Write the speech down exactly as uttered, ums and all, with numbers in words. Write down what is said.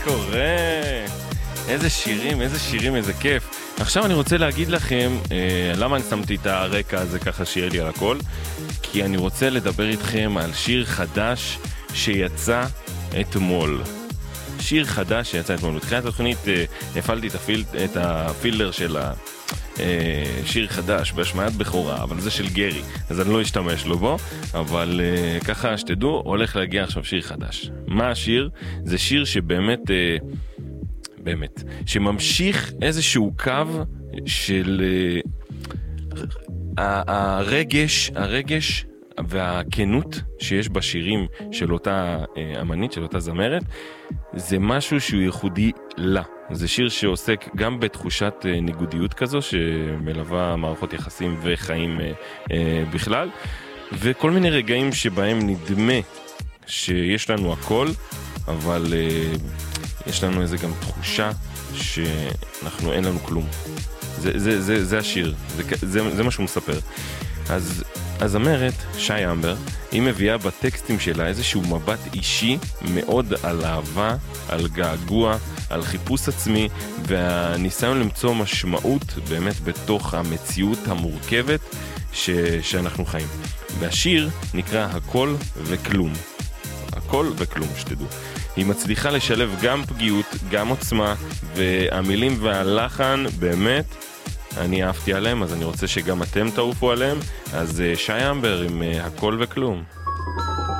קורה? איזה שירים, איזה שירים, איזה כיף. עכשיו אני רוצה להגיד לכם אה, למה אני שמתי את הרקע הזה ככה שיהיה לי על הכל. כי אני רוצה לדבר איתכם על שיר חדש שיצא אתמול. שיר חדש שיצא אתמול. בתחילת התוכנית אה, הפעלתי את, הפיל, את הפילר של השיר חדש בהשמעת בכורה, אבל זה של גרי, אז אני לא אשתמש לו בו, אבל אה, ככה שתדעו, הולך להגיע עכשיו שיר חדש. מה השיר? זה שיר שבאמת... אה, באמת, שממשיך איזשהו קו של uh, הרגש, הרגש והכנות שיש בשירים של אותה uh, אמנית, של אותה זמרת, זה משהו שהוא ייחודי לה. זה שיר שעוסק גם בתחושת uh, ניגודיות כזו, שמלווה מערכות יחסים וחיים uh, uh, בכלל, וכל מיני רגעים שבהם נדמה שיש לנו הכל, אבל... Uh, יש לנו איזה גם תחושה שאנחנו אין לנו כלום. זה, זה, זה, זה השיר, זה, זה, זה מה שהוא מספר. אז, אז אמרת, שי אמבר, היא מביאה בטקסטים שלה איזשהו מבט אישי מאוד על אהבה, על געגוע, על חיפוש עצמי, והניסיון למצוא משמעות באמת בתוך המציאות המורכבת ש, שאנחנו חיים. והשיר נקרא הכל וכלום. הכל וכלום, שתדעו. היא מצליחה לשלב גם פגיעות, גם עוצמה, והמילים והלחן באמת, אני אהבתי עליהם, אז אני רוצה שגם אתם תעופו עליהם. אז שי אמבר עם הכל וכלום.